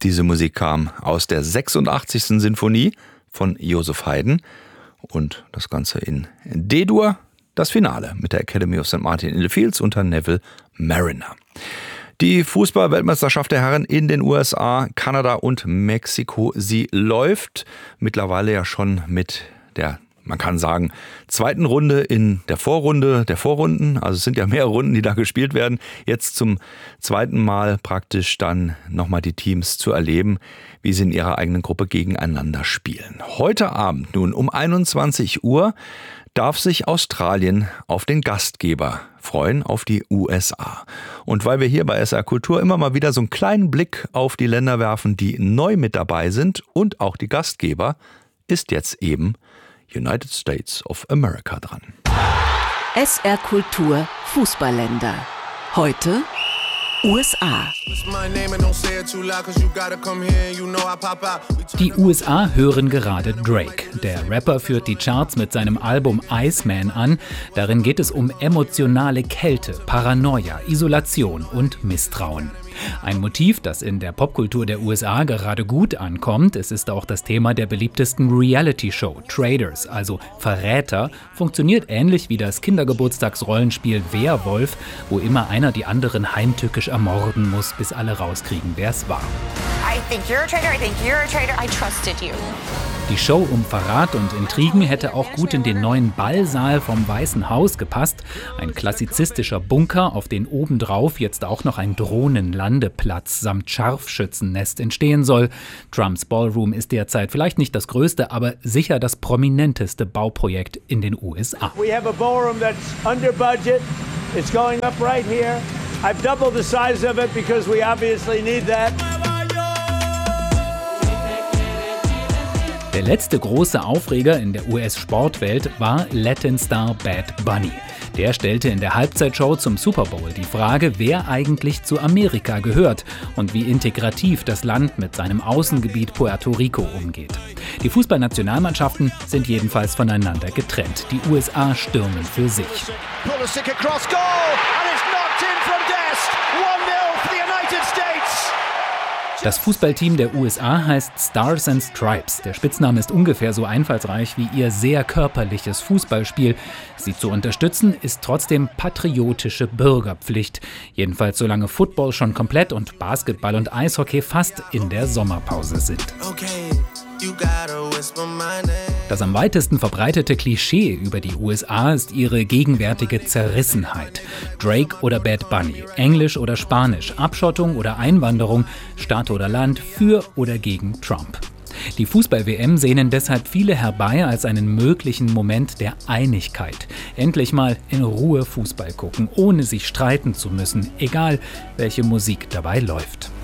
Diese Musik kam aus der 86. Sinfonie von Joseph Haydn und das Ganze in D-Dur, das Finale mit der Academy of St. Martin in the Fields unter Neville Marriner. Die Fußball-Weltmeisterschaft der Herren in den USA, Kanada und Mexiko, sie läuft mittlerweile ja schon mit der, man kann sagen, zweiten Runde in der Vorrunde der Vorrunden. Also es sind ja mehr Runden, die da gespielt werden. Jetzt zum zweiten Mal praktisch dann nochmal die Teams zu erleben, wie sie in ihrer eigenen Gruppe gegeneinander spielen. Heute Abend nun um 21 Uhr darf sich Australien auf den Gastgeber freuen, auf die USA. Und weil wir hier bei SR Kultur immer mal wieder so einen kleinen Blick auf die Länder werfen, die neu mit dabei sind und auch die Gastgeber, ist jetzt eben United States of America dran. SR Kultur Fußballländer. Heute USA. Die USA hören gerade Drake. Der Rapper führt die Charts mit seinem Album Iceman an. Darin geht es um emotionale Kälte, Paranoia, Isolation und Misstrauen. Ein Motiv, das in der Popkultur der USA gerade gut ankommt. Es ist auch das Thema der beliebtesten Reality-Show, Traitors, also Verräter, funktioniert ähnlich wie das Kindergeburtstagsrollenspiel Werwolf, wo immer einer die anderen heimtückisch ermorden muss, bis alle rauskriegen, wer es war. I think you're a traitor, I think you're a traitor, I trusted you. Die Show um Verrat und Intrigen hätte auch gut in den neuen Ballsaal vom Weißen Haus gepasst. Ein klassizistischer Bunker, auf den obendrauf jetzt auch noch ein Drohnenlandeplatz samt Scharfschützennest entstehen soll. Trumps Ballroom ist derzeit vielleicht nicht das größte, aber sicher das prominenteste Bauprojekt in den USA. We have a ballroom that's under budget. It's going up right here. I've doubled the size of it because we obviously need that. Der letzte große Aufreger in der US-Sportwelt war Latin-Star Bad Bunny. Der stellte in der Halbzeitshow zum Super Bowl die Frage, wer eigentlich zu Amerika gehört und wie integrativ das Land mit seinem Außengebiet Puerto Rico umgeht. Die Fußballnationalmannschaften sind jedenfalls voneinander getrennt. Die USA stürmen für sich. Das Fußballteam der USA heißt Stars and Stripes. Der Spitzname ist ungefähr so einfallsreich wie ihr sehr körperliches Fußballspiel. Sie zu unterstützen ist trotzdem patriotische Bürgerpflicht. Jedenfalls solange Football schon komplett und Basketball und Eishockey fast in der Sommerpause sind. Das am weitesten verbreitete Klischee über die USA ist ihre gegenwärtige Zerrissenheit. Drake oder Bad Bunny, Englisch oder Spanisch, Abschottung oder Einwanderung, Staat oder Land, für oder gegen Trump. Die Fußball-WM sehnen deshalb viele herbei als einen möglichen Moment der Einigkeit. Endlich mal in Ruhe Fußball gucken, ohne sich streiten zu müssen, egal welche Musik dabei läuft.